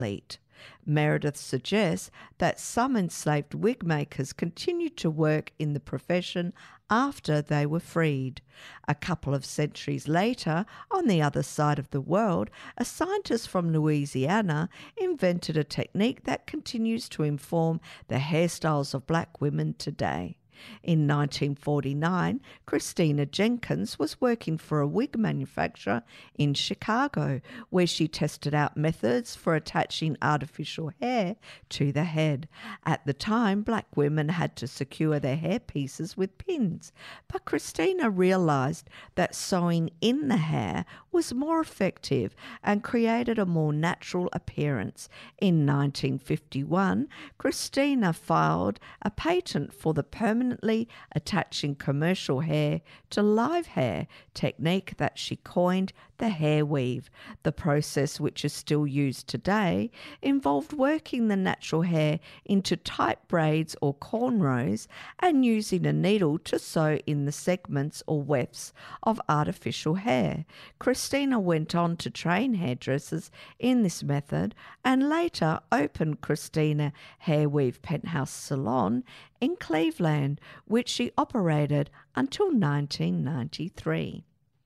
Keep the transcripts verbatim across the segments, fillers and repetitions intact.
obsolete. Meredith suggests that some enslaved wig makers continued to work in the profession after they were freed. A couple of centuries later, on the other side of the world, a scientist from Louisiana invented a technique that continues to inform the hairstyles of black women today. In nineteen forty-nine, Christina Jenkins was working for a wig manufacturer in Chicago, where she tested out methods for attaching artificial hair to the head. At the time, black women had to secure their hair pieces with pins, but Christina realized that sewing in the hair was more effective and created a more natural appearance. In nineteen fifty-one, Christina filed a patent for the permanent attaching commercial hair to live hair technique that she coined the hair weave. The process, which is still used today, involved working the natural hair into tight braids or cornrows and using a needle to sew in the segments or wefts of artificial hair. Christina went on to train hairdressers in this method and later opened Christina Hair Weave Penthouse Salon in Cleveland, which she operated until nineteen ninety-three.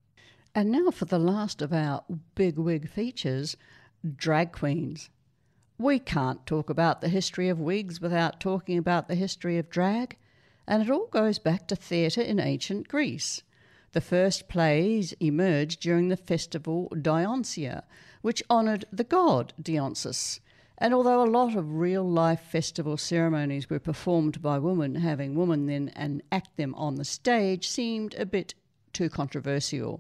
And now for the last of our big wig features, drag queens. We can't talk about the history of wigs without talking about the history of drag, and it all goes back to theatre in ancient Greece. The first plays emerged during the festival Dionysia, which honoured the god Dionysus. And although a lot of real-life festival ceremonies were performed by women, having women then enact them on the stage seemed a bit too controversial.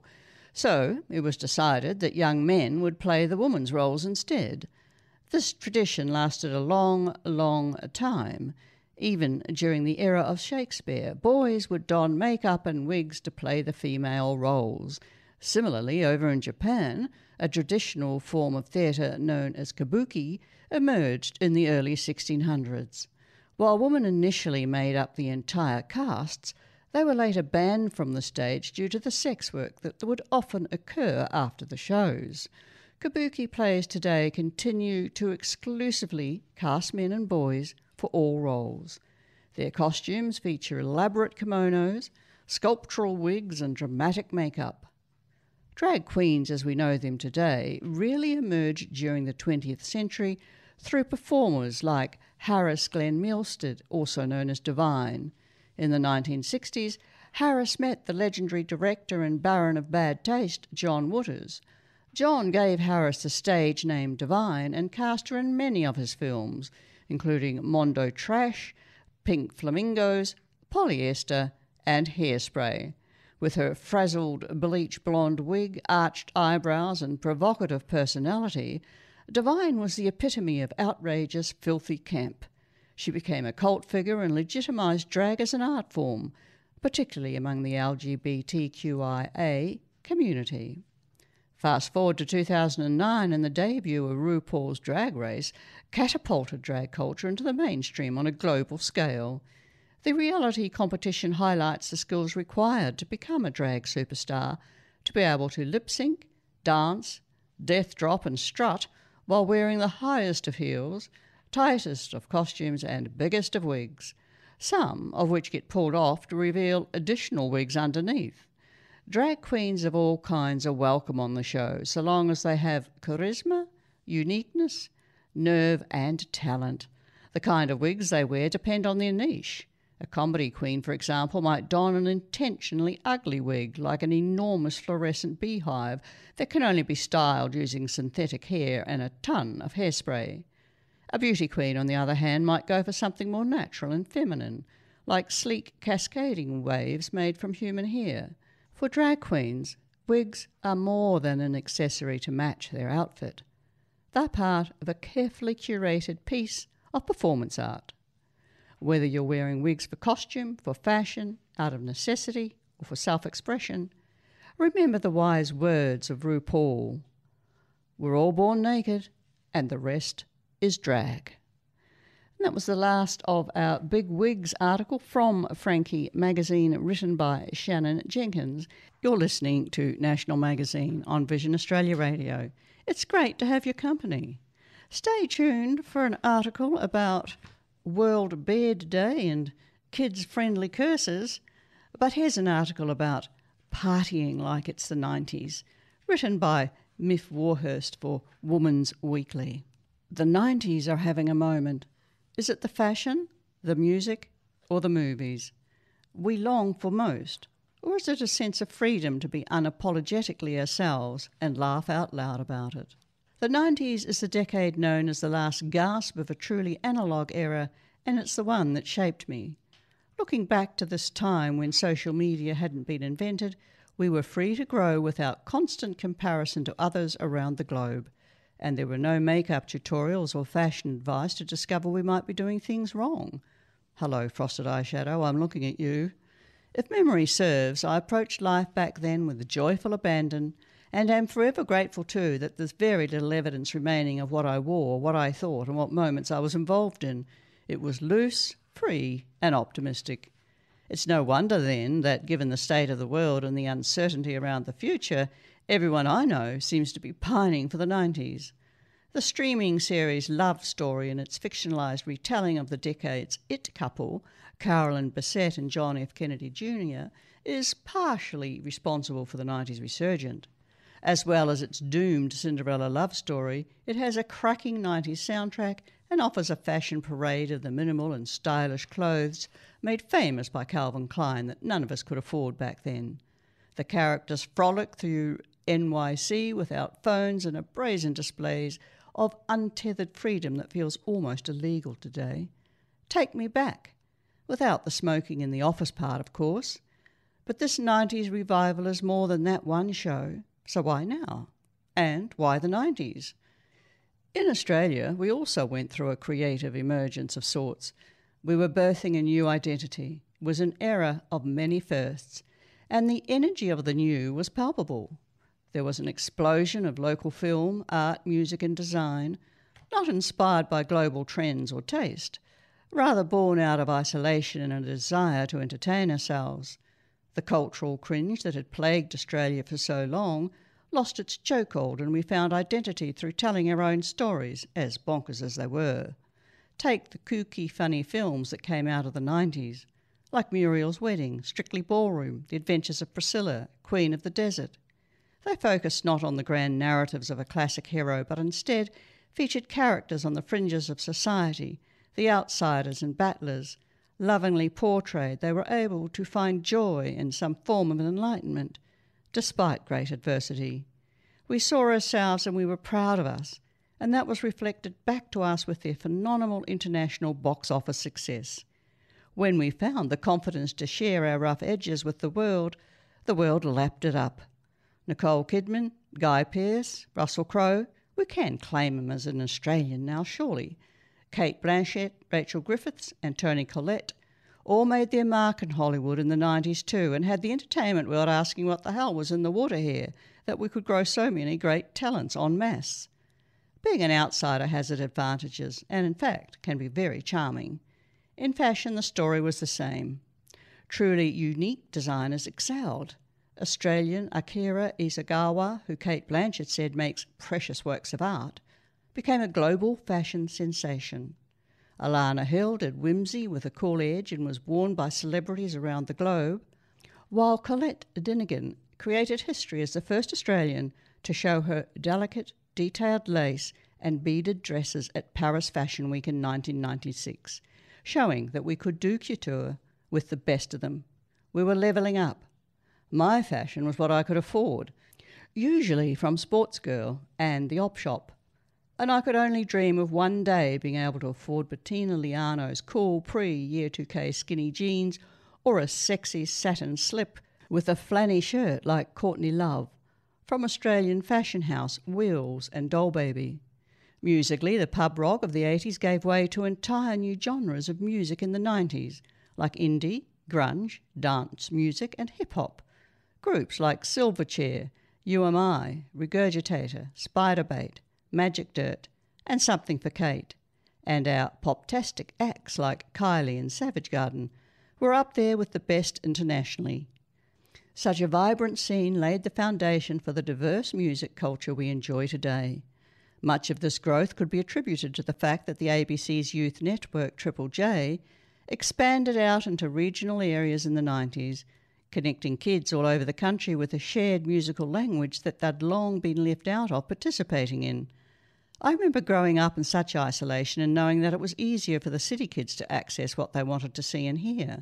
So it was decided that young men would play the women's roles instead. This tradition lasted a long, long time. Even during the era of Shakespeare, boys would don makeup and wigs to play the female roles. Similarly, over in Japan, a traditional form of theatre known as kabuki emerged in the early sixteen hundreds. While women initially made up the entire casts, they were later banned from the stage due to the sex work that would often occur after the shows. Kabuki plays today continue to exclusively cast men and boys for all roles. Their costumes feature elaborate kimonos, sculptural wigs and dramatic makeup. Drag queens, as we know them today, really emerged during the twentieth century through performers like Harris Glenn Milstead, also known as Divine. In the nineteen sixties, Harris met the legendary director and Baron of Bad Taste, John Waters. John gave Harris the stage name Divine and cast her in many of his films, including Mondo Trash, Pink Flamingos, Polyester, and Hairspray. With her frazzled bleach blonde wig, arched eyebrows, and provocative personality, Divine was the epitome of outrageous, filthy camp. She became a cult figure and legitimised drag as an art form, particularly among the L G B T Q I A community. Fast forward to two thousand nine and the debut of RuPaul's Drag Race catapulted drag culture into the mainstream on a global scale. The reality competition highlights the skills required to become a drag superstar, to be able to lip-sync, dance, death drop and strut while wearing the highest of heels, tightest of costumes and biggest of wigs, some of which get pulled off to reveal additional wigs underneath. Drag queens of all kinds are welcome on the show, so long as they have charisma, uniqueness, nerve and talent. The kind of wigs they wear depend on their niche. A comedy queen, for example, might don an intentionally ugly wig, like an enormous fluorescent beehive that can only be styled using synthetic hair and a ton of hairspray. A beauty queen, on the other hand, might go for something more natural and feminine, like sleek cascading waves made from human hair. For drag queens, wigs are more than an accessory to match their outfit. They're part of a carefully curated piece of performance art. Whether you're wearing wigs for costume, for fashion, out of necessity, or for self-expression, remember the wise words of RuPaul. We're all born naked, and the rest is drag. And that was the last of our Big Wigs article from Frankie Magazine, written by Shannon Jenkins. You're listening to National Magazine on Vision Australia Radio. It's great to have your company. Stay tuned for an article about World Beard Day and kids-friendly curses. But here's an article about partying like it's the nineties, written by Miff Warhurst for Woman's Weekly. The nineties are having a moment. Is it the fashion, the music, or the movies? We long for most. Or is it a sense of freedom to be unapologetically ourselves and laugh out loud about it? The nineties is the decade known as the last gasp of a truly analogue era, and it's the one that shaped me. Looking back to this time when social media hadn't been invented, we were free to grow without constant comparison to others around the globe, and there were no makeup tutorials or fashion advice to discover we might be doing things wrong. Hello, frosted eyeshadow, I'm looking at you. If memory serves, I approached life back then with joyful abandon, and am forever grateful too that there's very little evidence remaining of what I wore, what I thought, and what moments I was involved in. It was loose, free, and optimistic. It's no wonder then that, given the state of the world and the uncertainty around the future, everyone I know seems to be pining for the nineties. The streaming series Love Story and its fictionalised retelling of the decade's It couple, Carolyn Bessette and John F. Kennedy Junior, is partially responsible for the nineties resurgence. As well as its doomed Cinderella love story, it has a cracking nineties soundtrack and offers a fashion parade of the minimal and stylish clothes made famous by Calvin Klein that none of us could afford back then. The characters frolic through N Y C without phones and a brazen displays of untethered freedom that feels almost illegal today. Take me back. Without the smoking in the office part, of course. But this nineties revival is more than that one show. So why now? And why the nineties? In Australia, we also went through a creative emergence of sorts. We were birthing a new identity. It was an era of many firsts, and the energy of the new was palpable. There was an explosion of local film, art, music and design, not inspired by global trends or taste, rather born out of isolation and a desire to entertain ourselves. The cultural cringe that had plagued Australia for so long lost its chokehold, and we found identity through telling our own stories, as bonkers as they were. Take the kooky, funny films that came out of the nineties, like Muriel's Wedding, Strictly Ballroom, The Adventures of Priscilla, Queen of the Desert. They focused not on the grand narratives of a classic hero, but instead featured characters on the fringes of society, the outsiders and battlers. Lovingly portrayed, they were able to find joy in some form of enlightenment, despite great adversity. We saw ourselves and we were proud of us, and that was reflected back to us with their phenomenal international box office success. When we found the confidence to share our rough edges with the world, the world lapped it up. Nicole Kidman, Guy Pearce, Russell Crowe, we can claim him as an Australian now, surely. Kate Blanchett, Rachel Griffiths and Toni Collette all made their mark in Hollywood in the nineties too, and had the entertainment world asking what the hell was in the water here, that we could grow so many great talents en masse. Being an outsider has its advantages, and in fact can be very charming. In fashion, the story was the same. Truly unique designers excelled. Australian Akira Isagawa, who Kate Blanchett said makes precious works of art, became a global fashion sensation. Alana Hill did whimsy with a cool edge and was worn by celebrities around the globe, while Colette Dinnigan created history as the first Australian to show her delicate, detailed lace and beaded dresses at Paris Fashion Week in nineteen ninety-six, showing that we could do couture with the best of them. We were levelling up. My fashion was what I could afford, usually from Sportsgirl and the Op Shop, and I could only dream of one day being able to afford Bettina Liano's cool pre-Year two K skinny jeans or a sexy satin slip with a flanny shirt like Courtney Love from Australian fashion house Wheels and Doll Baby. Musically, the pub rock of the eighties gave way to entire new genres of music in the nineties, like indie, grunge, dance music and hip-hop. Groups like Silverchair, U M I, Regurgitator, Spiderbait, Magic Dirt, and Something for Kate, and our poptastic acts like Kylie and Savage Garden were up there with the best internationally. Such a vibrant scene laid the foundation for the diverse music culture we enjoy today. Much of this growth could be attributed to the fact that the A B C's youth network, Triple J, expanded out into regional areas in the nineties, connecting kids all over the country with a shared musical language that they'd long been left out of participating in. I remember growing up in such isolation and knowing that it was easier for the city kids to access what they wanted to see and hear.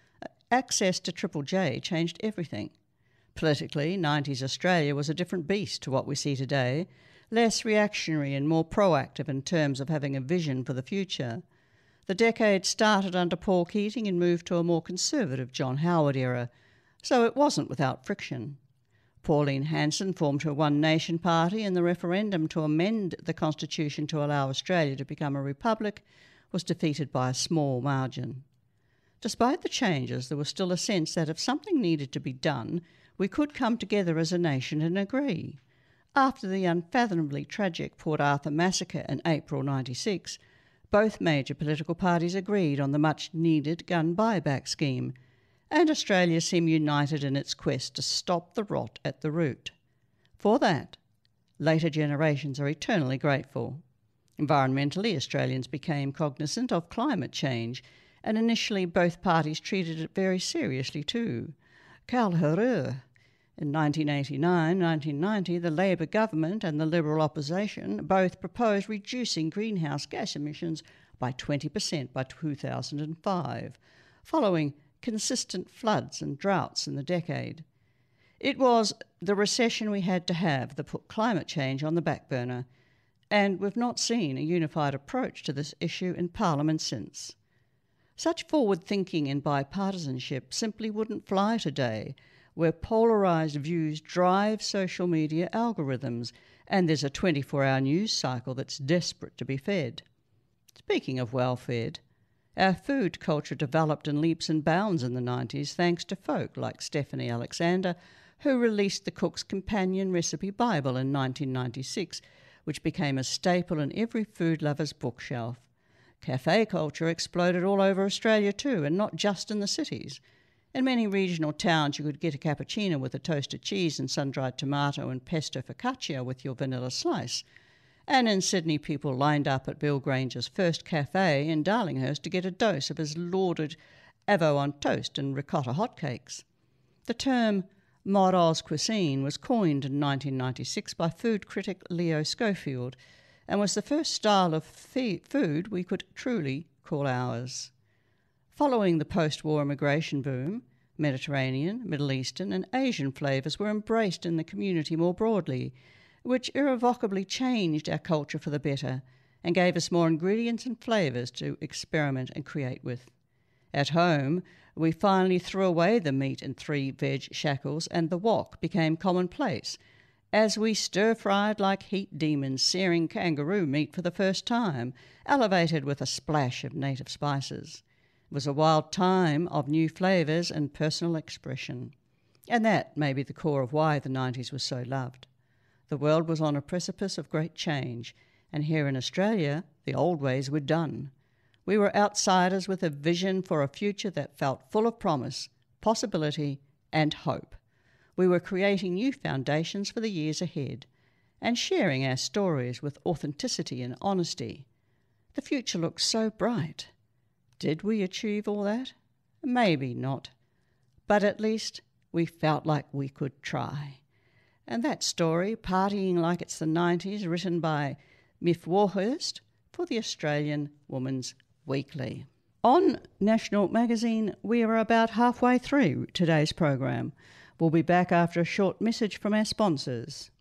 Access to Triple J changed everything. Politically, nineties Australia was a different beast to what we see today, less reactionary and more proactive in terms of having a vision for the future. The decade started under Paul Keating and moved to a more conservative John Howard era, so it wasn't without friction. Pauline Hanson formed her One Nation Party, and the referendum to amend the Constitution to allow Australia to become a republic was defeated by a small margin. Despite the changes, there was still a sense that if something needed to be done, we could come together as a nation and agree. After the unfathomably tragic Port Arthur massacre in April ninety-six, both major political parties agreed on the much-needed gun buyback scheme, and Australia seemed united in its quest to stop the rot at the root. For that, later generations are eternally grateful. Environmentally, Australians became cognizant of climate change, and initially both parties treated it very seriously too. Quel horreur! In nineteen eighty-nine nineteen ninety, the Labor government and the Liberal opposition both proposed reducing greenhouse gas emissions by twenty percent by two thousand five, following consistent floods and droughts in the decade. It was the recession we had to have that put climate change on the back burner, and we've not seen a unified approach to this issue in Parliament since. Such forward-thinking and bipartisanship simply wouldn't fly today, where polarised views drive social media algorithms, and there's a twenty-four hour news cycle that's desperate to be fed. Speaking of well-fed, our food culture developed in leaps and bounds in the nineties thanks to folk like Stephanie Alexander, who released the Cook's Companion Recipe Bible in nineteen ninety-six, which became a staple in every food lover's bookshelf. Cafe culture exploded all over Australia too, and not just in the cities. In many regional towns you could get a cappuccino with a toasted cheese and sun-dried tomato and pesto focaccia with your vanilla slice. And in Sydney, people lined up at Bill Granger's first cafe in Darlinghurst to get a dose of his lauded avo on toast and ricotta hotcakes. The term Mod Aus cuisine was coined in nineteen ninety-six by food critic Leo Schofield and was the first style of fee- food we could truly call ours. Following the post-war immigration boom, Mediterranean, Middle Eastern and Asian flavours were embraced in the community more broadly, which irrevocably changed our culture for the better and gave us more ingredients and flavours to experiment and create with. At home, we finally threw away the meat and three veg shackles, and the wok became commonplace, as we stir-fried like heat demons searing kangaroo meat for the first time, elevated with a splash of native spices. It was a wild time of new flavours and personal expression. And that may be the core of why the nineties was so loved. The world was on a precipice of great change, and here in Australia, the old ways were done. We were outsiders with a vision for a future that felt full of promise, possibility and hope. We were creating new foundations for the years ahead and sharing our stories with authenticity and honesty. The future looked so bright. Did we achieve all that? Maybe not. But at least we felt like we could try. And that story, Partying Like It's the nineties, written by Miff Warhurst for the Australian Woman's Weekly. On National Magazine, we are about halfway through today's program. We'll be back after a short message from our sponsors.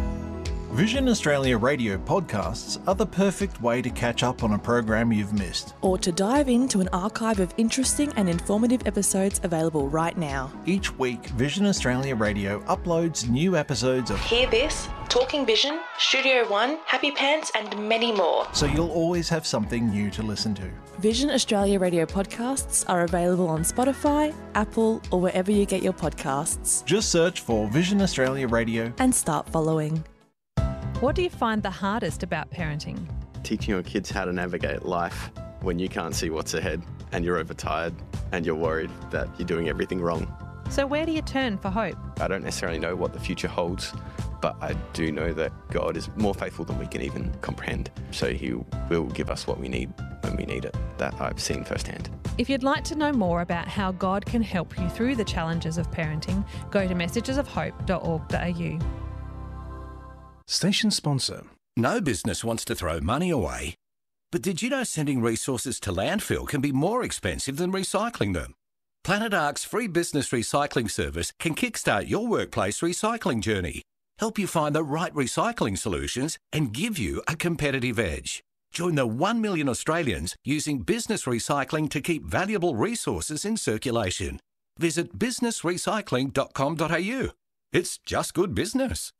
Vision Australia radio podcasts are the perfect way to catch up on a program you've missed, or to dive into an archive of interesting and informative episodes available right now. Each week, Vision Australia Radio uploads new episodes of Hear This, Talking Vision, Studio One, Happy Pants and many more. So you'll always have something new to listen to. Vision Australia radio podcasts are available on Spotify, Apple or wherever you get your podcasts. Just search for Vision Australia Radio and start following. What do you find the hardest about parenting? Teaching your kids how to navigate life when you can't see what's ahead and you're overtired and you're worried that you're doing everything wrong. So where do you turn for hope? I don't necessarily know what the future holds, but I do know that God is more faithful than we can even comprehend. So he will give us what we need when we need it. That I've seen firsthand. If you'd like to know more about how God can help you through the challenges of parenting, go to messages of hope dot org dot a u. Station sponsor. No business wants to throw money away. But did you know sending resources to landfill can be more expensive than recycling them? Planet Ark's free business recycling service can kickstart your workplace recycling journey, help you find the right recycling solutions and give you a competitive edge. Join the one million Australians using business recycling to keep valuable resources in circulation. Visit business recycling dot com dot a u. It's just good business.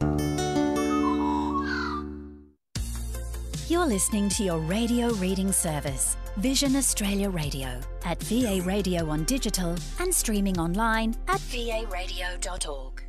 You're listening to your radio reading service, Vision Australia Radio, at V A Radio on digital and streaming online at v a radio dot org.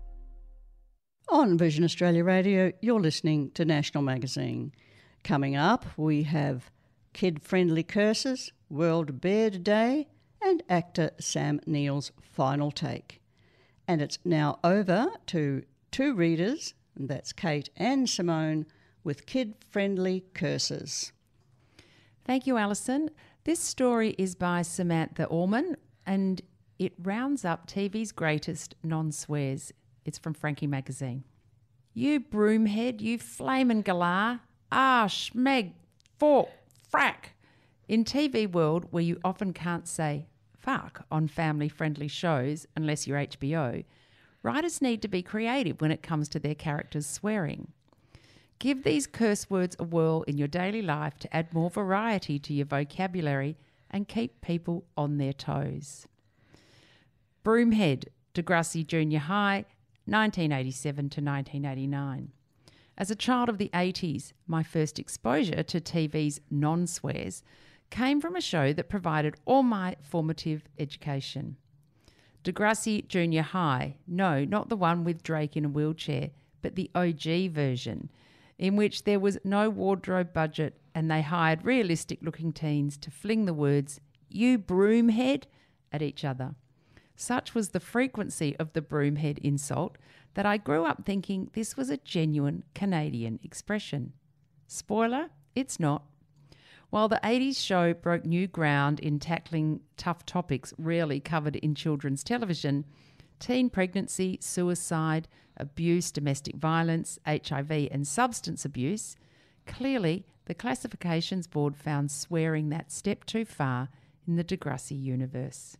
On Vision Australia Radio, you're listening to National Magazine. Coming up, we have kid-friendly curses, World Beard Day, and actor Sam Neill's final take. And it's now over to two readers, and that's Kate and Simone, with kid-friendly curses. Thank you, Alison. This story is by Samantha Orman and it rounds up T V's greatest non-swears. It's from Frankie Magazine. You broomhead, you flamin' galah, ah, schmeg, fork, frack. In T V world where you often can't say fuck on family-friendly shows unless you're H B O, writers need to be creative when it comes to their characters swearing. Give these curse words a whirl in your daily life to add more variety to your vocabulary and keep people on their toes. Broomhead, Degrassi Junior High, nineteen eighty-seven to nineteen eighty-nine. As a child of the eighties, my first exposure to T V's non-swears came from a show that provided all my formative education. Degrassi Junior High, no, not the one with Drake in a wheelchair, but the O G version, in which there was no wardrobe budget and they hired realistic-looking teens to fling the words, you broomhead, at each other. Such was the frequency of the broomhead insult that I grew up thinking this was a genuine Canadian expression. Spoiler, it's not. While the eighties show broke new ground in tackling tough topics rarely covered in children's television, teen pregnancy, suicide, abuse, domestic violence, H I V and substance abuse, clearly the Classifications Board found swearing that step too far in the Degrassi universe.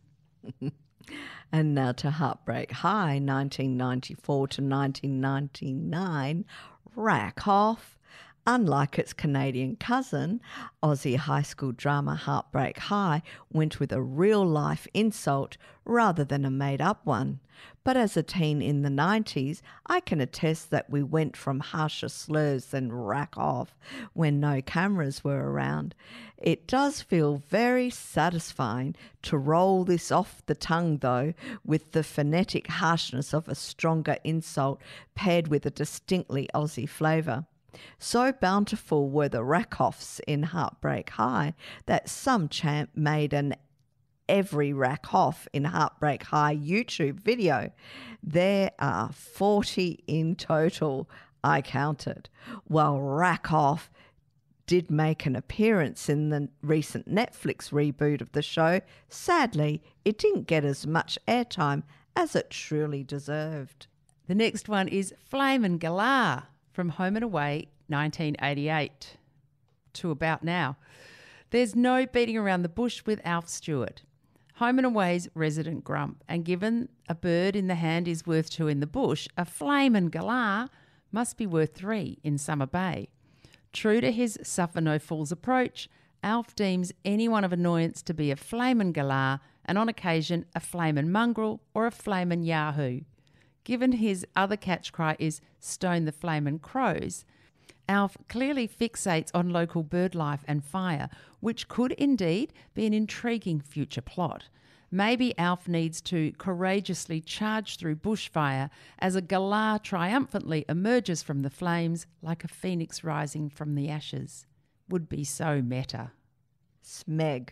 And now to Heartbreak High, nineteen ninety-four to nineteen ninety-nine, Rack Off. Unlike its Canadian cousin, Aussie high school drama Heartbreak High went with a real-life insult rather than a made-up one. But as a teen in the nineties, I can attest that we went from harsher slurs than rack off when no cameras were around. It does feel very satisfying to roll this off the tongue, though, with the phonetic harshness of a stronger insult paired with a distinctly Aussie flavour. So bountiful were the rack-offs in Heartbreak High that some champ made an every rack-off in Heartbreak High YouTube video. There are forty in total, I counted, while rack-off did make an appearance in the recent Netflix reboot of the show. Sadly, it didn't get as much airtime as it truly deserved. The next one is Flamin' Galah from Home and Away, nineteen eighty-eight to about now. There's no beating around the bush with Alf Stewart, Home and Away's resident grump, and given a bird in the hand is worth two in the bush, a flamin' galah must be worth three in Summer Bay. True to his suffer no fools approach, Alf deems anyone of annoyance to be a flamin' galah and on occasion a flamin' mongrel or a flamin' yahoo. Given his other catch cry is stone the flamin' crows, Alf clearly fixates on local bird life and fire, which could indeed be an intriguing future plot. Maybe Alf needs to courageously charge through bushfire as a galah triumphantly emerges from the flames like a phoenix rising from the ashes. Would be so meta. Smeg,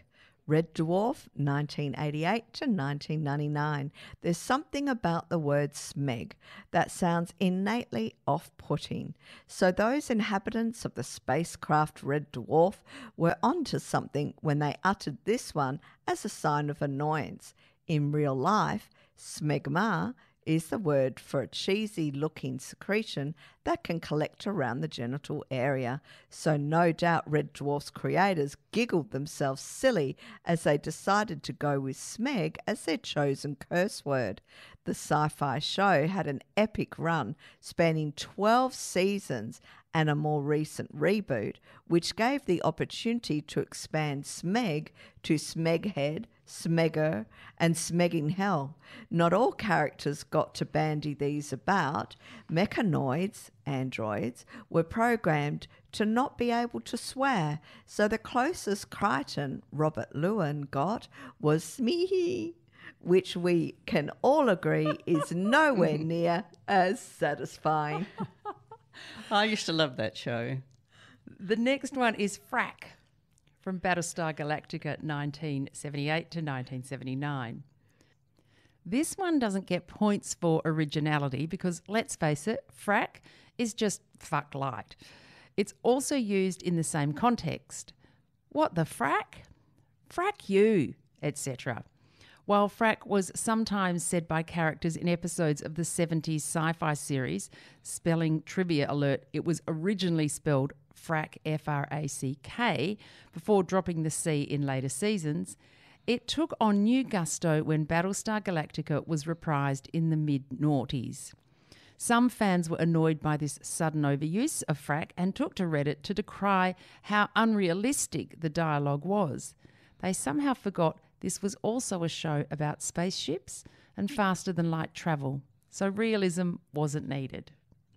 Red Dwarf, nineteen eighty-eight to nineteen ninety-nine. There's something about the word smeg that sounds innately off-putting. So those inhabitants of the spacecraft Red Dwarf were onto something when they uttered this one as a sign of annoyance. In real life, smegma is the word for a cheesy-looking secretion that can collect around the genital area. So no doubt Red Dwarf's creators giggled themselves silly as they decided to go with smeg as their chosen curse word. The sci-fi show had an epic run spanning twelve seasons and a more recent reboot, which gave the opportunity to expand smeg to smeghead, smegger, and smegging hell. Not all characters got to bandy these about. Mechanoids, androids, were programmed to not be able to swear, so the closest Crichton Robert Lewin got was smeehee, which we can all agree is nowhere near as satisfying. I used to love that show. The next one is Frack from Battlestar Galactica nineteen seventy-eight to nineteen seventy-nine. This one doesn't get points for originality because, let's face it, frack is just fuck light. It's also used in the same context. What the frack? Frack you, et cetera. While frack was sometimes said by characters in episodes of the seventies sci-fi series, spelling trivia alert, it was originally spelled frack, F R A C K, before dropping the C in later seasons, it took on new gusto when Battlestar Galactica was reprised in the mid-noughties. Some fans were annoyed by this sudden overuse of frack and took to Reddit to decry how unrealistic the dialogue was. They somehow forgot this was also a show about spaceships and faster-than-light travel, so realism wasn't needed.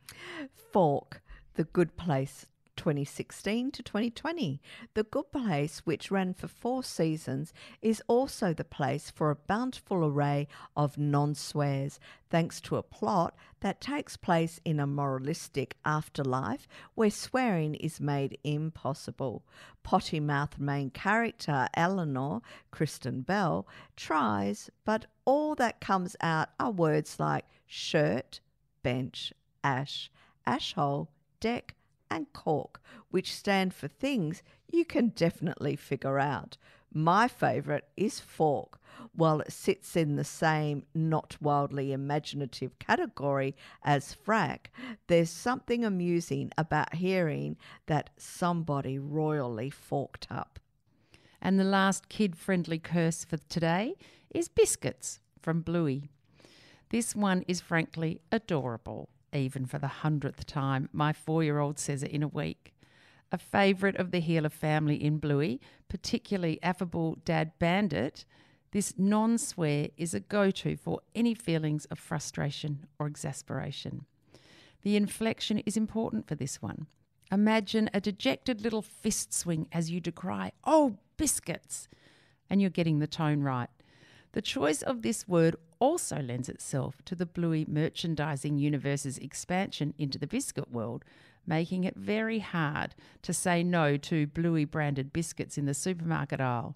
Fork, The Good Place, twenty sixteen to twenty twenty. The Good Place, which ran for four seasons, is also the place for a bountiful array of non-swears, thanks to a plot that takes place in a moralistic afterlife where swearing is made impossible. Potty-mouthed main character Eleanor, Kristen Bell, tries, but all that comes out are words like shirt, bench, ash, ashhole, deck, and cork, which stand for things you can definitely figure out. My favourite is fork. While it sits in the same not wildly imaginative category as frack, there's something amusing about hearing that somebody royally forked up. And the last kid-friendly curse for today is biscuits from Bluey. This one is frankly adorable. Even for the hundredth time, my four-year-old says it in a week. A favourite of the Healer family in Bluey, particularly affable Dad Bandit, this non-swear is a go-to for any feelings of frustration or exasperation. The inflection is important for this one. Imagine a dejected little fist swing as you decry, "Oh, biscuits!" and you're getting the tone right. The choice of this word also lends itself to the Bluey merchandising universe's expansion into the biscuit world, making it very hard to say no to Bluey-branded biscuits in the supermarket aisle.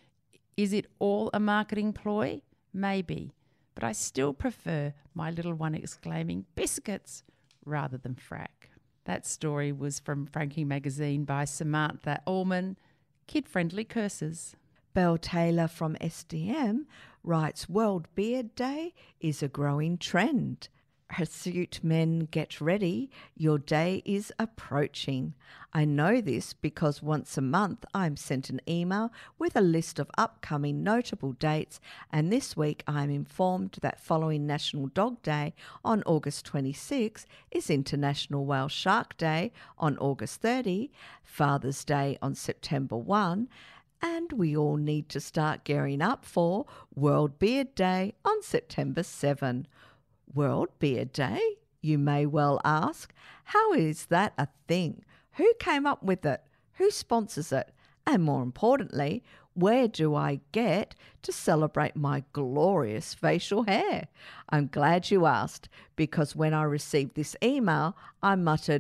Is it all a marketing ploy? Maybe, but I still prefer my little one exclaiming biscuits rather than frack. That story was from Frankie Magazine by Samantha Ullman, Kid-Friendly Curses. Belle Taylor from S D M writes, World Beard Day is a growing trend. Hirsute men, get ready. Your day is approaching. I know this because once a month I'm sent an email with a list of upcoming notable dates, and this week I'm informed that following National Dog Day on August twenty-sixth is International Whale Shark Day on August thirtieth, Father's Day on September first, and we all need to start gearing up for World Beard Day on September seventh. World Beard Day, you may well ask. How is that a thing? Who came up with it? Who sponsors it? And more importantly, where do I get to celebrate my glorious facial hair? I'm glad you asked, because when I received this email, I muttered,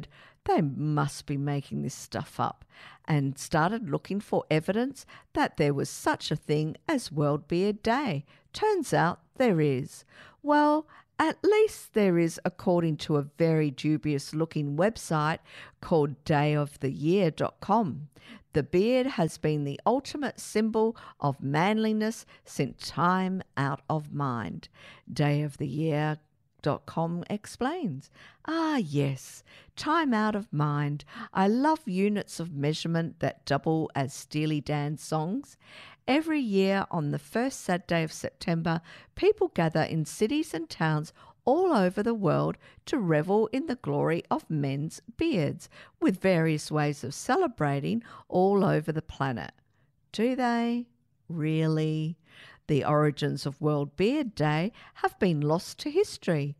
they must be making this stuff up, and started looking for evidence that there was such a thing as World Beard Day. Turns out there is. Well, at least there is, according to a very dubious-looking website called day of the year dot com. The beard has been the ultimate symbol of manliness since time out of mind. day of the year dot com explains. Ah, yes, time out of mind. I love units of measurement that double as Steely Dan songs. Every year on the first Saturday of September, people gather in cities and towns all over the world to revel in the glory of men's beards, with various ways of celebrating all over the planet. Do they? Really? The origins of World Beard Day have been lost to history.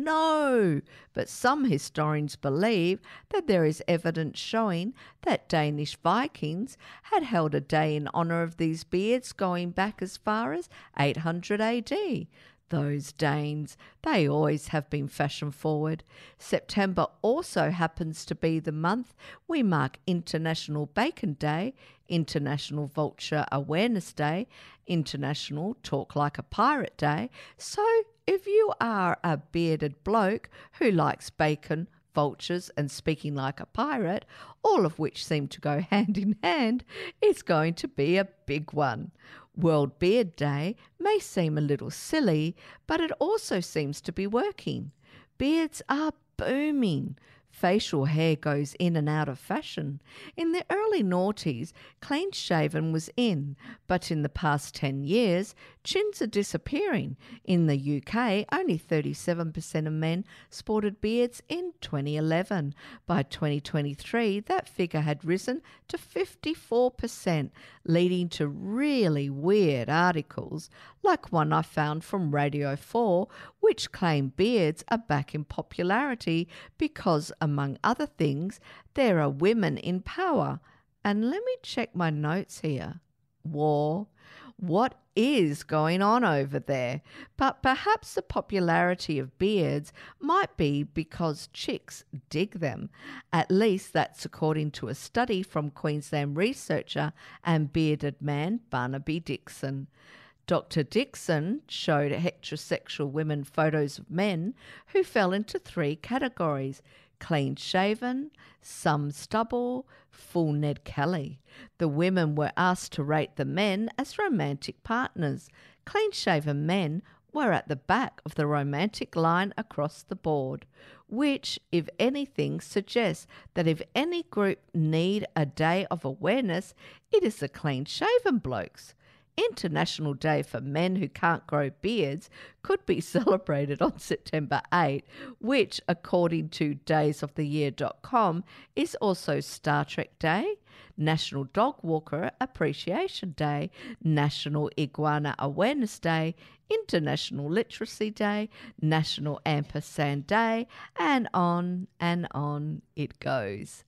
No, but some historians believe that there is evidence showing that Danish Vikings had held a day in honour of these beards going back as far as eight hundred A D. Those Danes, they always have been fashion forward. September also happens to be the month we mark International Bacon Day, International Vulture Awareness Day, International Talk Like a Pirate Day. So if you are a bearded bloke who likes bacon, vultures and speaking like a pirate, all of which seem to go hand in hand, it's going to be a big one. World Beard Day may seem a little silly, but it also seems to be working. Beards are booming. Facial hair goes in and out of fashion. In the early noughties, clean shaven was in, but in the past ten years, chins are disappearing. In the U K, only thirty-seven percent of men sported beards in twenty eleven. By twenty twenty-three, that figure had risen to fifty-four percent, leading to really weird articles, like one I found from Radio four, which claimed beards are back in popularity because, among other things, there are women in power. And let me check my notes here. War. What is going on over there? But perhaps the popularity of beards might be because chicks dig them. At least that's according to a study from Queensland researcher and bearded man Barnaby Dixon. Doctor Dixon showed heterosexual women photos of men who fell into three categories: clean-shaven, some stubble, full Ned Kelly. The women were asked to rate the men as romantic partners. Clean-shaven men were at the back of the romantic line across the board, which, if anything, suggests that if any group need a day of awareness, it is the clean-shaven blokes. International Day for Men Who Can't Grow Beards could be celebrated on September eighth, which, according to days of the year dot com, is also Star Trek Day, National Dog Walker Appreciation Day, National Iguana Awareness Day, International Literacy Day, National Ampersand Day, and on and on it goes.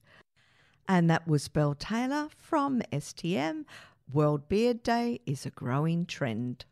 And that was Belle Taylor from S T M. World Beard Day is a growing trend.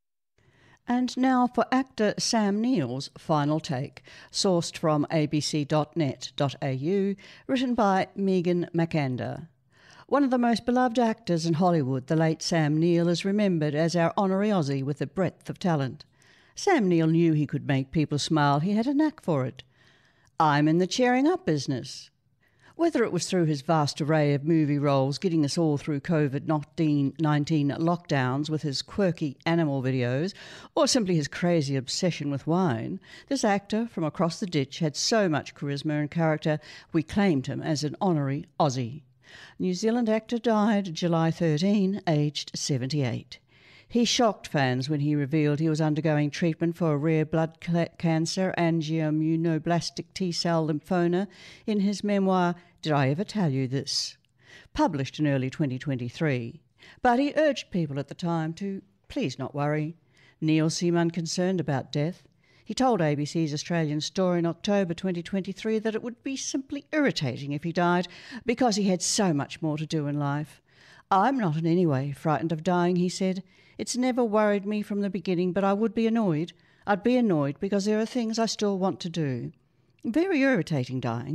And now for actor Sam Neill's final take, sourced from a b c dot net dot a u, written by Megan McAnder. One of the most beloved actors in Hollywood, the late Sam Neill is remembered as our honorary Aussie with a breadth of talent. Sam Neill knew he could make people smile. He had a knack for it. I'm in the cheering up business. Whether it was through his vast array of movie roles, getting us all through COVID nineteen lockdowns with his quirky animal videos, or simply his crazy obsession with wine, this actor from across the ditch had so much charisma and character, we claimed him as an honorary Aussie. New Zealand actor died July thirteenth, aged seventy-eight. He shocked fans when he revealed he was undergoing treatment for a rare blood cancer, angioimmunoblastic T-cell lymphoma, in his memoir, Did I Ever Tell You This?, published in early twenty twenty-three. But he urged people at the time to please not worry. Neill seemed unconcerned about death. He told A B C's Australian Story in October twenty twenty-three that it would be simply irritating if he died because he had so much more to do in life. I'm not in any way frightened of dying, he said. It's never worried me from the beginning, but I would be annoyed. I'd be annoyed because there are things I still want to do. Very irritating dying, but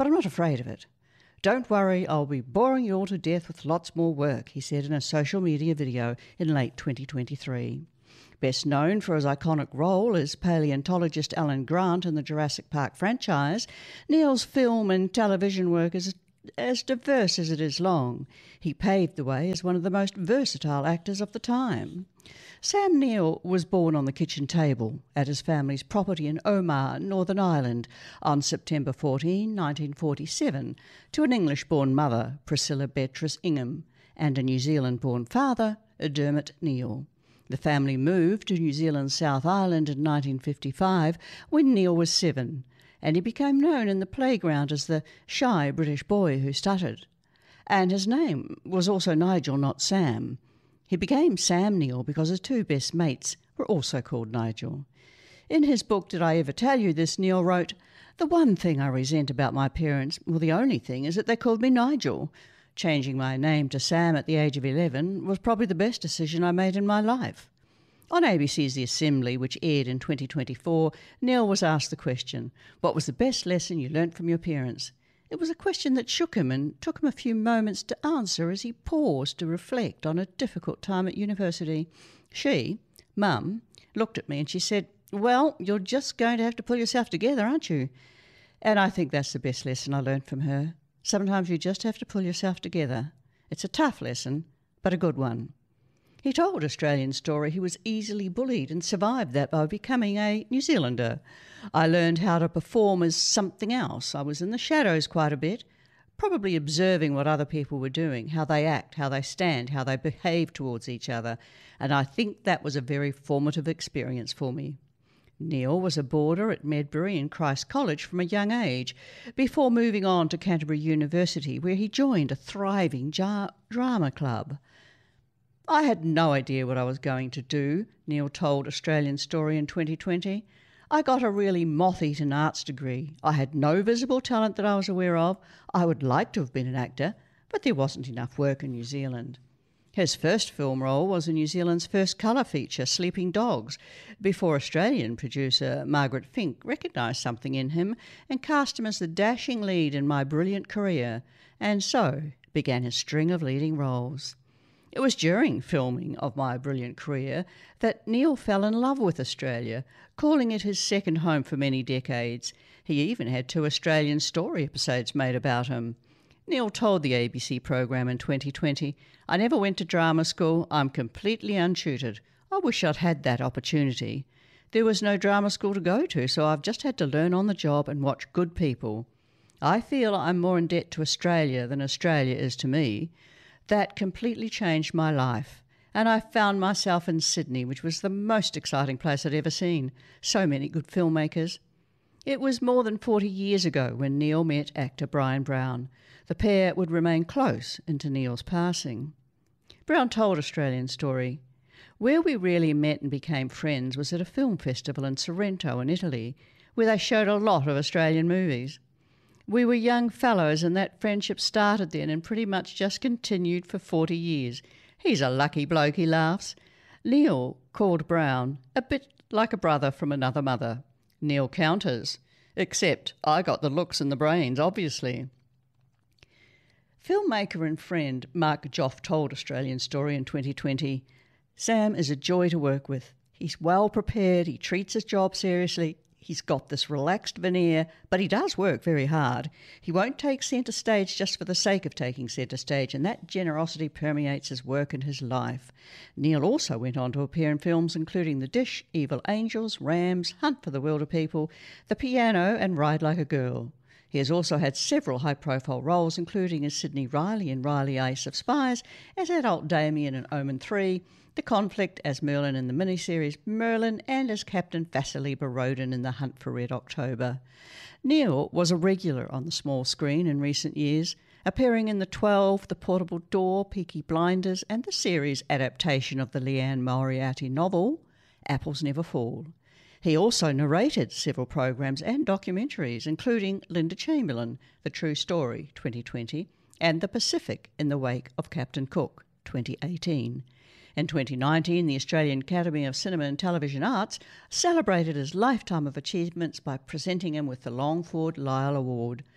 but I'm not afraid of it. Don't worry, I'll be boring you all to death with lots more work, he said in a social media video in late twenty twenty-three. Best known for his iconic role as paleontologist Alan Grant in the Jurassic Park franchise, Neil's film and television work is as diverse as it is long. He paved the way as one of the most versatile actors of the time. Sam Neill was born on the kitchen table at his family's property in Omagh, Northern Ireland, on September fourteenth, nineteen forty-seven, to an English-born mother, Priscilla Beatrice Ingham, and a New Zealand-born father, Dermot Neill. The family moved to New Zealand's South Island in nineteen fifty-five when Neil was seven, and he became known in the playground as the shy British boy who stuttered. And his name was also Nigel, not Sam. He became Sam Neill because his two best mates were also called Nigel. In his book, Did I Ever Tell You This?, Neil wrote, "The one thing I resent about my parents, well, the only thing, is that they called me Nigel. Changing my name to Sam at the age of eleven was probably the best decision I made in my life." On A B C's The Assembly, which aired in twenty twenty-four, Neil was asked the question, "What was the best lesson you learnt from your parents?" It was a question that shook him and took him a few moments to answer as he paused to reflect on a difficult time at university. She, Mum, looked at me and she said, "Well, you're just going to have to pull yourself together, aren't you?" And I think that's the best lesson I learnt from her. Sometimes you just have to pull yourself together. It's a tough lesson, but a good one. He told Australian Story he was easily bullied and survived that by becoming a New Zealander. "I learned how to perform as something else. I was in the shadows quite a bit, probably observing what other people were doing, how they act, how they stand, how they behave towards each other, and I think that was a very formative experience for me." Neil was a boarder at Medbury and Christ College from a young age, before moving on to Canterbury University, where he joined a thriving ja- drama club. "I had no idea what I was going to do," Neil told Australian Story in twenty twenty. "I got a really moth-eaten arts degree. I had no visible talent that I was aware of. I would like to have been an actor, but there wasn't enough work in New Zealand." His first film role was in New Zealand's first colour feature, Sleeping Dogs, before Australian producer Margaret Fink recognised something in him and cast him as the dashing lead in My Brilliant Career, and so began his string of leading roles. It was during filming of My Brilliant Career that Neil fell in love with Australia, calling it his second home for many decades. He even had two Australian Story episodes made about him. Neil told the A B C programme in twenty twenty, "I never went to drama school. I'm completely untutored. I wish I'd had that opportunity. There was no drama school to go to, so I've just had to learn on the job and watch good people. I feel I'm more in debt to Australia than Australia is to me. That completely changed my life, and I found myself in Sydney, which was the most exciting place I'd ever seen. So many good filmmakers." It was more than forty years ago when Neil met actor Brian Brown. The pair would remain close into Neil's passing. Brown told Australian Story, "Where we really met and became friends was at a film festival in Sorrento in Italy, where they showed a lot of Australian movies. We were young fellows and that friendship started then and pretty much just continued for forty years. He's a lucky bloke," he laughs. Neil called Brown a bit like a brother from another mother. Neil counters, "Except I got the looks and the brains, obviously." Filmmaker and friend Mark Joff told Australian Story in twenty twenty, "Sam is a joy to work with. He's well prepared, he treats his job seriously, he's got this relaxed veneer, but he does work very hard. He won't take centre stage just for the sake of taking centre stage, and that generosity permeates his work and his life." Neil also went on to appear in films including The Dish, Evil Angels, Rams, Hunt for the Wilderpeople, The Piano and Ride Like a Girl. He has also had several high-profile roles, including as Sidney Riley in Riley Ace of Spies, as adult Damien in Omen three, The Conflict as Merlin in the miniseries Merlin, and as Captain Vasily Borodin in The Hunt for Red October. Neil was a regular on the small screen in recent years, appearing in The Twelve, The Portable Door, Peaky Blinders, and the series adaptation of the Leanne Moriarty novel, Apples Never Fall. He also narrated several programs and documentaries, including Linda Chamberlain, The True Story, twenty twenty, and The Pacific in the Wake of Captain Cook, twenty eighteen. In twenty nineteen, the Australian Academy of Cinema and Television Arts celebrated his lifetime of achievements by presenting him with the Longford Lyell Award.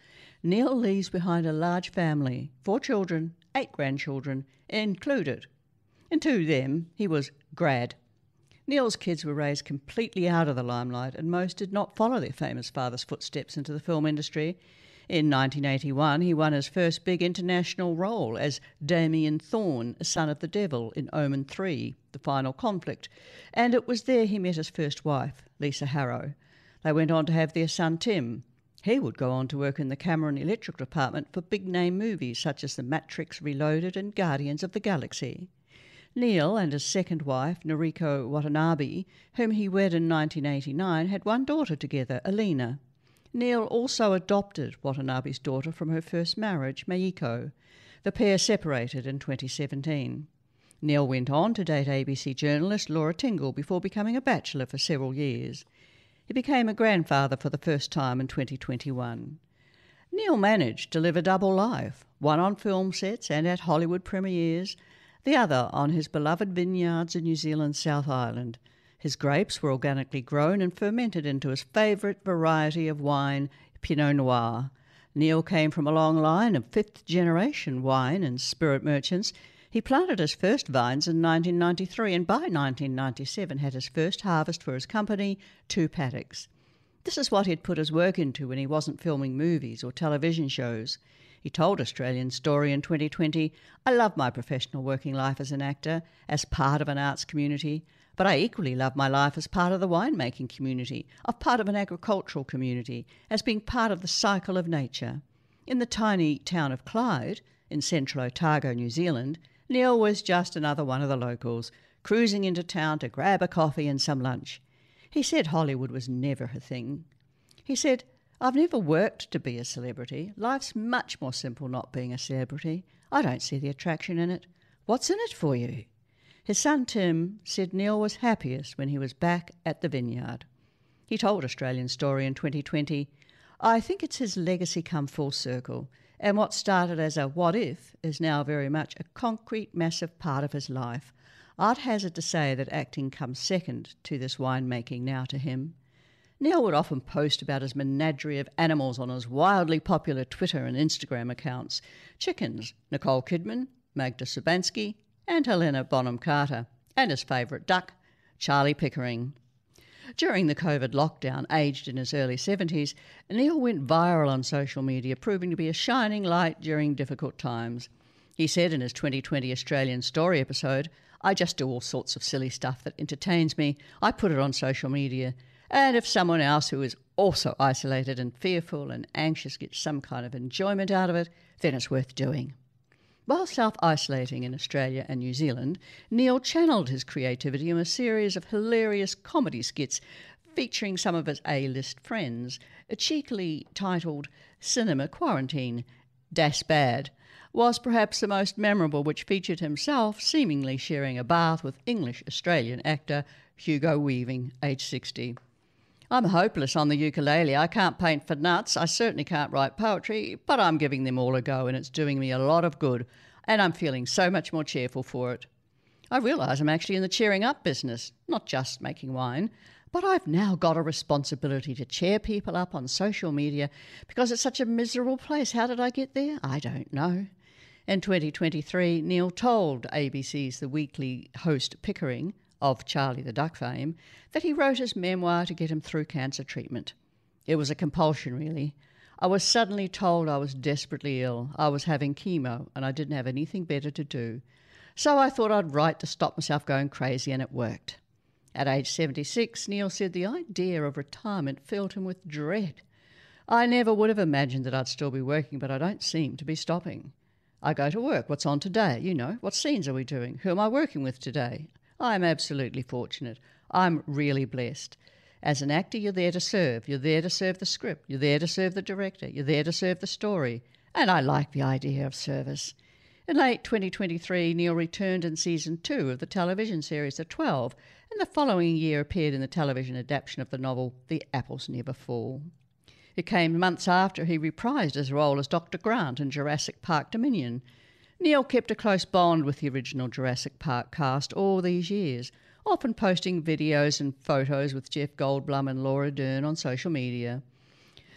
Neil leaves behind a large family, four children, eight grandchildren included. And to them, he was grad. Neil's kids were raised completely out of the limelight, and most did not follow their famous father's footsteps into the film industry. In nineteen eighty-one, he won his first big international role as Damien Thorne, son of the devil, in Omen three, The Final Conflict, and it was there he met his first wife, Lisa Harrow. They went on to have their son Tim. He would go on to work in the Cameron Electric department for big-name movies such as The Matrix Reloaded and Guardians of the Galaxy. Neil and his second wife, Noriko Watanabe, whom he wed in nineteen eighty-nine, had one daughter together, Alina. Neil also adopted Watanabe's daughter from her first marriage, Meiko. The pair separated in twenty seventeen. Neil went on to date A B C journalist Laura Tingle before becoming a bachelor for several years. He became a grandfather for the first time in twenty twenty-one. Neil managed to live a double life, one on film sets and at Hollywood premieres, the other on his beloved vineyards in New Zealand's South Island. His grapes were organically grown and fermented into his favourite variety of wine, Pinot Noir. Neil came from a long line of fifth-generation wine and spirit merchants. He planted his first vines in nineteen ninety-three and by nineteen ninety-seven had his first harvest for his company, Two Paddocks. This is what he'd put his work into when he wasn't filming movies or television shows. He told Australian Story in twenty twenty, "I love my professional working life as an actor, as part of an arts community, but I equally love my life as part of the winemaking community, as part of an agricultural community, as being part of the cycle of nature." In the tiny town of Clyde, in central Otago, New Zealand, Neil was just another one of the locals, cruising into town to grab a coffee and some lunch. He said Hollywood was never her thing. He said, "I've never worked to be a celebrity. Life's much more simple not being a celebrity. I don't see the attraction in it. What's in it for you?" His son Tim said Neil was happiest when he was back at the vineyard. He told Australian Story in twenty twenty, "I think it's his legacy come full circle, and what started as a what if is now very much a concrete, massive part of his life. I'd hazard to say that acting comes second to this winemaking now to him." Neil would often post about his menagerie of animals on his wildly popular Twitter and Instagram accounts. Chickens, Nicole Kidman, Magda Szubanski, and Helena Bonham Carter, and his favourite duck, Charlie Pickering. During the COVID lockdown, aged in his early seventies, Neil went viral on social media, proving to be a shining light during difficult times. He said in his twenty twenty Australian Story episode, "I just do all sorts of silly stuff that entertains me. I put it on social media. And if someone else who is also isolated and fearful and anxious gets some kind of enjoyment out of it, then it's worth doing." While self-isolating in Australia and New Zealand, Neil channelled his creativity in a series of hilarious comedy skits featuring some of his A-list friends, cheekily titled Cinema Quarantine. Das Bad was perhaps the most memorable, which featured himself seemingly sharing a bath with English-Australian actor Hugo Weaving, aged sixty. "I'm hopeless on the ukulele. I can't paint for nuts. I certainly can't write poetry, but I'm giving them all a go and it's doing me a lot of good, and I'm feeling so much more cheerful for it. I realise I'm actually in the cheering up business, not just making wine, but I've now got a responsibility to cheer people up on social media because it's such a miserable place. How did I get there? I don't know." In twenty twenty-three, Neil told A B C's The Weekly host Pickering, of Charlie the Duck fame, that he wrote his memoir to get him through cancer treatment. It was a compulsion, really. "I was suddenly told I was desperately ill. I was having chemo and I didn't have anything better to do. So I thought I'd write to stop myself going crazy, and it worked." At age seventy-six, Neil said the idea of retirement filled him with dread. "I never would have imagined that I'd still be working, but I don't seem to be stopping. I go to work. What's on today? You know, what scenes are we doing? Who am I working with today? I'm absolutely fortunate. I'm really blessed. As an actor, you're there to serve. You're there to serve the script. You're there to serve the director. You're there to serve the story. And I like the idea of service." In late twenty twenty-three, Neil returned in season two of the television series The Twelve, and the following year appeared in the television adaptation of the novel The Apples Never Fall. It came months after he reprised his role as Doctor Grant in Jurassic Park Dominion. Neil kept a close bond with the original Jurassic Park cast all these years, often posting videos and photos with Jeff Goldblum and Laura Dern on social media.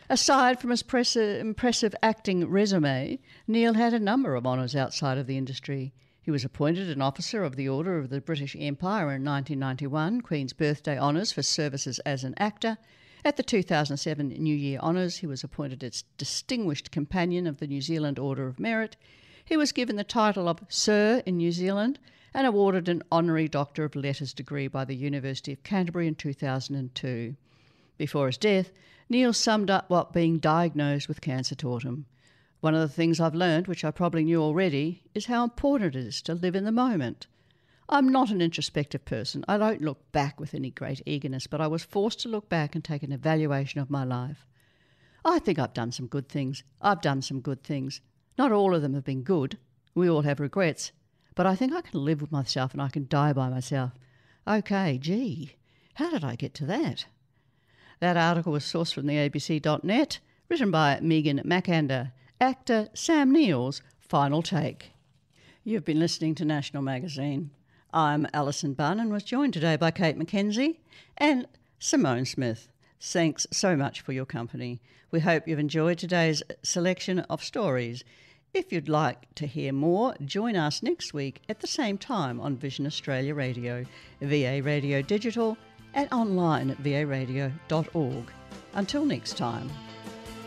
Aside from his press- impressive acting resume, Neil had a number of honours outside of the industry. He was appointed an Officer of the Order of the British Empire in nineteen ninety-one, Queen's Birthday Honours for services as an actor. At the two thousand seven New Year Honours, he was appointed as Distinguished Companion of the New Zealand Order of Merit. He was given the title of Sir in New Zealand and awarded an Honorary Doctor of Letters degree by the University of Canterbury in two thousand two. Before his death, Neil summed up what being diagnosed with cancer taught him. One of the things I've learned, which I probably knew already, is how important it is to live in the moment. I'm not an introspective person. I don't look back with any great eagerness, but I was forced to look back and take an evaluation of my life. I think I've done some good things. I've done some good things. Not all of them have been good. We all have regrets. But I think I can live with myself and I can die by myself. Okay, gee, how did I get to that? That article was sourced from the A B C dot net, written by Megan Macander. Actor Sam Neill's final take. You've been listening to National Magazine. I'm Alison Bunn and was joined today by Kate McKenzie and Simone Smith. Thanks so much for your company. We hope you've enjoyed today's selection of stories. If you'd like to hear more, join us next week at the same time on Vision Australia Radio, V A Radio Digital, and online at v a radio dot org. Until next time.